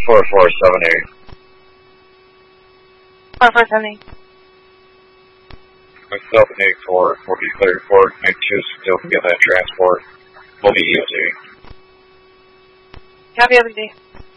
4478. 4478. Myself and 84 will be cleared for it. Make sure still can get that transport. Will be easy. Copy, every day.